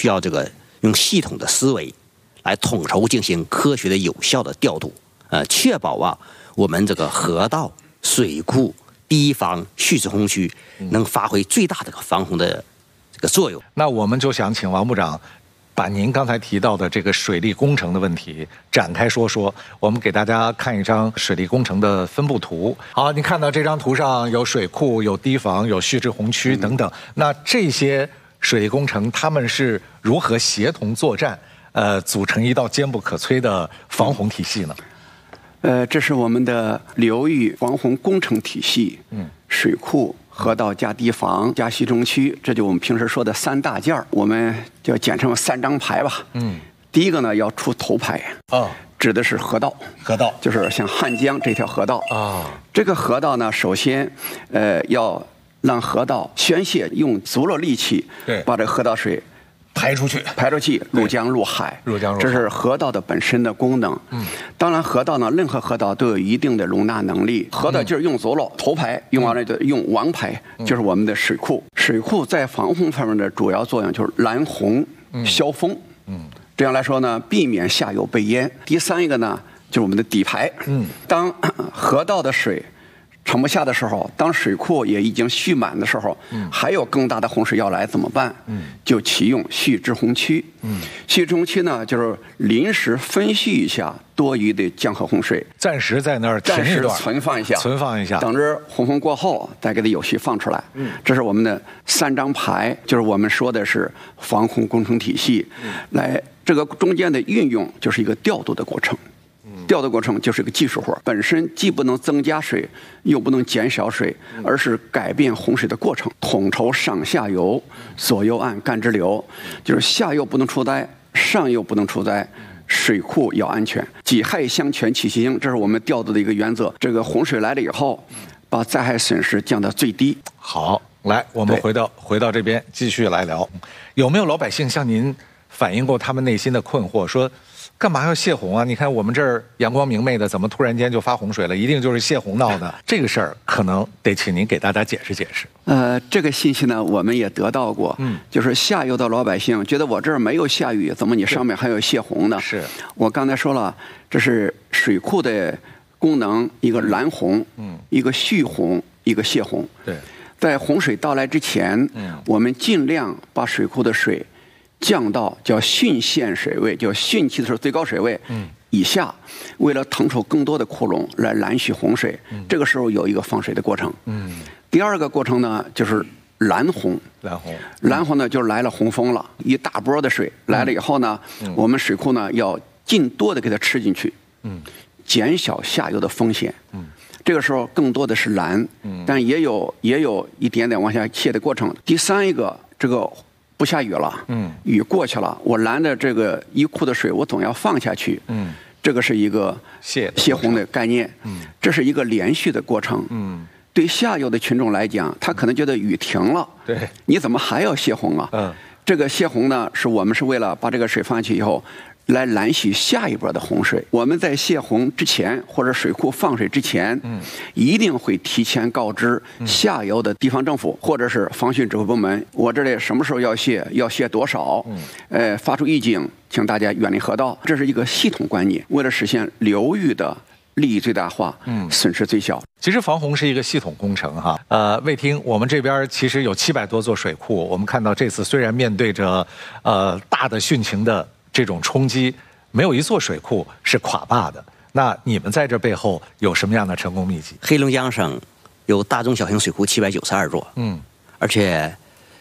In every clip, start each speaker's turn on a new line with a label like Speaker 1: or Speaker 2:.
Speaker 1: 需要这个用系统的思维来统筹进行科学的有效的调度，确保我们这个河道、水库、堤防、蓄水洪区能发挥最大的防洪的这个作用。
Speaker 2: 那我们就想请王部长把您刚才提到的这个水利工程的问题展开说说。我们给大家看一张水利工程的分布图。好，你看到这张图上有水库、有堤防、有蓄滞洪区等等。那这些水利工程他们是如何协同作战，组成一道坚不可摧的防洪体系呢？
Speaker 3: 这是我们的流域防洪工程体系。水库、河道加堤防加蓄洪区，这就我们平时说的3大件儿，我们就简称3张牌吧。第一个呢要出头牌指的是河道，就是像汉江这条河道这个河道呢，首先要让河道宣泄，用足了力气把这河道水
Speaker 2: 排出去，
Speaker 3: 入江入海，这是河道的本身的功能。当然河道呢，任何河道都有一定的容纳能力。河道劲儿用足了，头牌用完了就用王牌，就是我们的水库。水库在防洪方面的主要作用就是拦洪、消峰。这样来说呢，避免下游被淹。第3一个呢，就是我们的底牌。当河道的水盛不下的时候，当水库也已经蓄满的时候，还有更大的洪水要来怎么办？就启用蓄滞洪区。蓄滞洪区呢，就是临时分蓄一下多余的江河洪水，
Speaker 2: 暂时在那儿停一段，
Speaker 3: 存放一下，等着洪峰过后再给它有序放出来。这是我们的3张牌，就是我们说的是防洪工程体系。来，这个中间的运用就是一个调度的过程。调度过程就是一个技术活，本身既不能增加水，又不能减少水，而是改变洪水的过程，统筹上下游、左右岸干支流，就是下游不能出灾，上游不能出灾，水库要安全，己亥相权取其轻，这是我们调度的一个原则。这个洪水来了以后，把灾害损失降到最低。
Speaker 2: 好，来，我们回到这边继续来聊，有没有老百姓向您反映过他们内心的困惑，说干嘛要泄洪啊？你看我们这儿阳光明媚的，怎么突然间就发洪水了？一定就是泄洪闹的。这个事儿可能得请您给大家解释解释。
Speaker 3: 这个信息呢，我们也得到过。就是下游的老百姓觉得我这儿没有下雨，怎么你上面还有泄洪呢？
Speaker 2: 是
Speaker 3: 我刚才说了，这是水库的功能，一个拦洪，一个蓄洪，一个泄洪。
Speaker 2: 对，
Speaker 3: 在洪水到来之前，我们尽量把水库的水降到叫汛限水位，叫汛期的时候最高水位以下，为了腾出更多的库垄来拦蓄洪水。这个时候有一个放水的过程。第2个过程呢，就是拦洪。拦洪呢，就是来了洪峰了，一大波的水来了以后呢，我们水库呢要尽多的给它吃进去，减小下游的风险。这个时候更多的是拦，但也有一点点往下泄的过程。第3一个，这个不下雨了，雨过去了，我拦着这个一库的水，我总要放下去，这个是一个泄洪的概念，这是一个连续的过程，对下游的群众来讲，他可能觉得雨停了，
Speaker 2: 对，
Speaker 3: 你怎么还要泄洪啊？这个泄洪呢，我们是为了把这个水放下去以后，来拦蓄下一波的洪水。我们在泄洪之前或者水库放水之前，一定会提前告知下游的地方政府或者是防汛指挥部门，我这里什么时候要泄多少，发出预警，请大家远离河道。这是一个系统观念，为了实现流域的利益最大化，损失最小。
Speaker 2: 其实防洪是一个系统工程哈。卫听，我们这边其实有700多座水库，我们看到这次虽然面对着大的汛情的这种冲击，没有一座水库是垮坝的。那你们在这背后有什么样的成功秘籍？
Speaker 1: 黑龙江省有大中小型水库792座，而且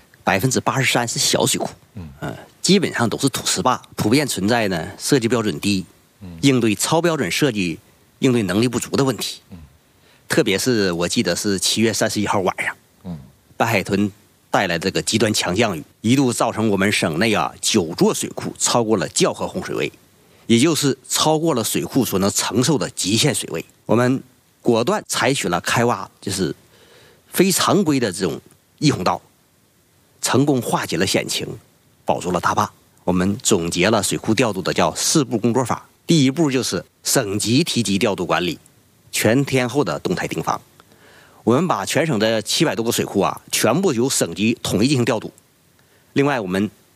Speaker 1: 83%是小水库，基本上都是土石坝，普遍存在呢设计标准低，应对超标准设计应对能力不足的问题。特别是我记得是7月31号晚上，白海豚带来这个极端强降雨，一度造成我们省内9座水库超过了校河洪水位，也就是超过了水库所能承受的极限水位。我们果断采取了开挖就是非常规的这种溢洪道，成功化解了险情，保住了大坝。我们总结了水库调度的叫4步工作法。第1步就是省级提级调度管理，全天候的动态盯防。我们把全省的700多个水库全部由省级统一进行调度。另外，我们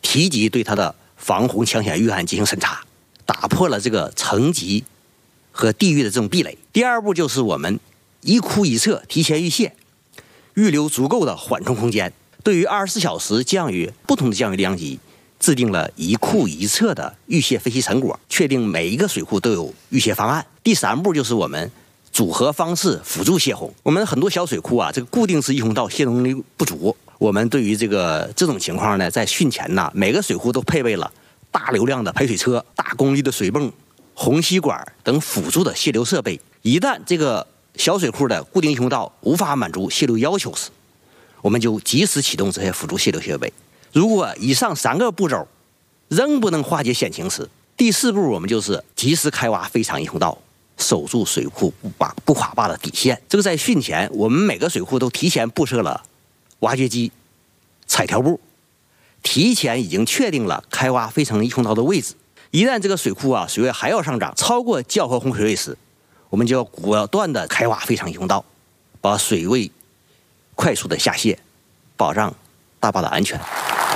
Speaker 1: 提及对它的防洪抢险预案进行审查，打破了这个层级和地域的这种壁垒。第二步就是我们一库一测提前预泄，预留足够的缓冲空间，对于24小时降雨不同的降雨量级制定了一库一测的预泄分析成果，确定每一个水库都有预泄方案。第三步就是我们组合方式辅助泄洪。我们很多小水库这个固定式溢洪道泄洪能力不足，我们对于这种情况呢，在汛前每个水库都配备了大流量的排水车、大功率的水泵、虹吸管等辅助的泄流设备。一旦这个小水库的固定溢洪道无法满足泄流要求时，我们就及时启动这些辅助泄流设备。如果以上3个步骤仍不能化解险情时，第4步我们就是及时开挖非常溢洪道，守住水库不垮坝的底线。这个在汛前，我们每个水库都提前布设了挖掘机、采条部，提前已经确定了开挖非常溢洪道的位置。一旦这个水库水位还要上涨，超过较河洪水位时，我们就要果断的开挖非常溢洪道，把水位快速的下泄，保障大坝的安全。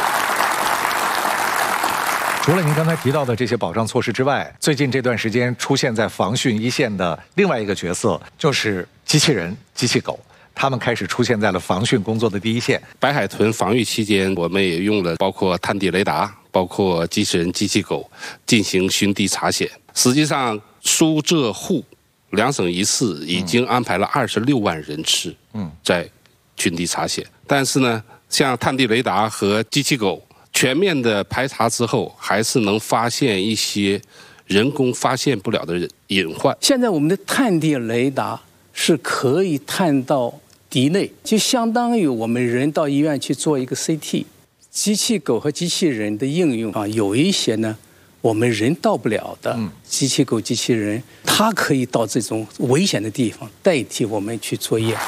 Speaker 2: 除了您刚才提到的这些保障措施之外，最近这段时间出现在防汛一线的另外一个角色，就是机器人、机器狗，他们开始出现在了防汛工作的第一线。
Speaker 4: 白海豚防御期间，我们也用了包括探地雷达、包括机器人、机器狗进行巡地查险。实际上，苏浙沪2省1市已经安排了26万人次在巡地查险。但是呢，像探地雷达和机器狗全面的排查之后，还是能发现一些人工发现不了的隐患。
Speaker 5: 现在我们的探地雷达是可以探到敌内，就相当于我们人到医院去做一个 CT。机器狗和机器人的应用有一些呢，我们人到不了的机器狗、机器人，它可以到这种危险的地方代替我们去作业。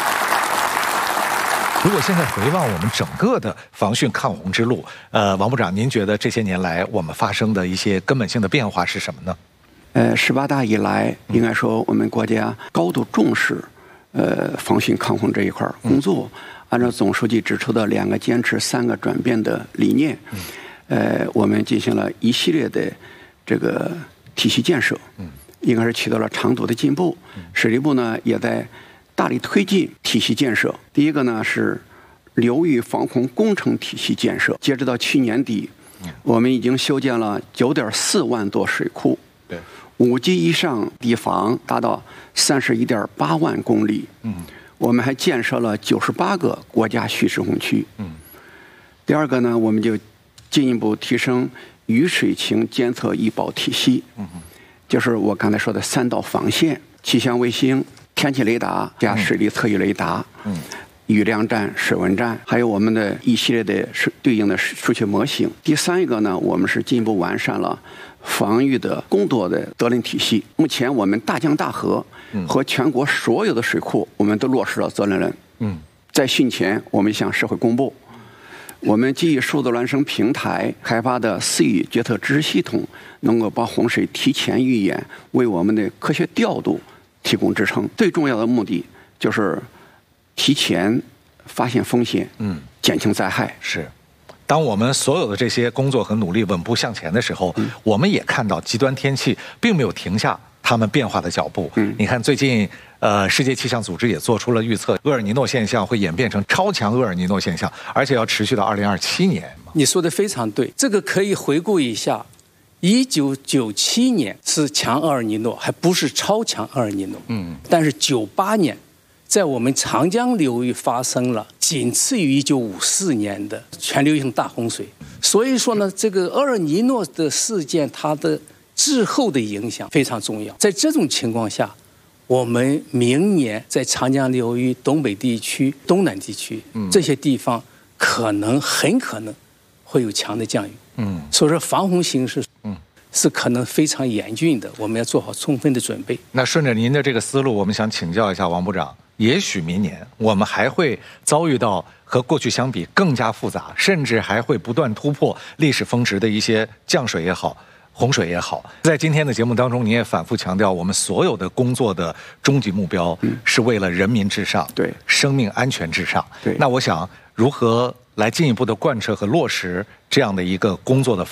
Speaker 2: 如果现在回望我们整个的防汛抗洪之路，王部长，您觉得这些年来我们发生的一些根本性的变化是什么呢
Speaker 3: ？18大以来，应该说我们国家高度重视防汛抗洪这一块工作。按照总书记指出的2个坚持、3个转变的理念，我们进行了一系列的这个体系建设，应该是取得了长足的进步。水利部呢也在大力推进体系建设。第一个呢是流域防洪工程体系建设，截止到去年底，我们已经修建了9.4万多水库，5级以上堤防达到31.8万公里。我们还建设了98个国家蓄水洪区。第二个呢，我们就进一步提升雨水情监测预报体系，就是我刚才说的3道防线：气象卫星、天气雷达加水利测预雷达，雨量站、水文站，还有我们的一系列的对应的数学模型。第三一个呢，我们是进一步完善了防御的工作的责任体系。目前我们大江大河和全国所有的水库，我们都落实了责任人。在汛前，我们向社会公布，我们基于数字孪生平台开发的4雨决策知识系统，能够把洪水提前预演，为我们的科学调度提供支撑。最重要的目的就是提前发现风险，减轻灾害。
Speaker 2: 是。当我们所有的这些工作和努力稳步向前的时候，我们也看到极端天气并没有停下它们变化的脚步。你看最近世界气象组织也做出了预测，厄尔尼诺现象会演变成超强厄尔尼诺现象，而且要持续到2027年。
Speaker 5: 你说的非常对，这个可以回顾一下，1997年是强厄尔尼诺，还不是超强厄尔尼诺。但是98年在我们长江流域发生了仅次于1954年的全流性大洪水。所以说呢，这个厄尔尼诺的事件，它的滞后的影响非常重要。在这种情况下，我们明年在长江流域东北地区、东南地区这些地方很可能会有强的降雨。所以说防洪形势是可能非常严峻的，我们要做好充分的准备。
Speaker 2: 那顺着您的这个思路，我们想请教一下王部长，也许明年我们还会遭遇到和过去相比更加复杂，甚至还会不断突破历史峰值的一些降水也好、洪水也好。在今天的节目当中，您也反复强调，我们所有的工作的终极目标是为了人民至上，
Speaker 3: 对，
Speaker 2: 生命安全至上。
Speaker 3: 对，
Speaker 2: 那我想如何来进一步的贯彻和落实这样的一个工作的方式。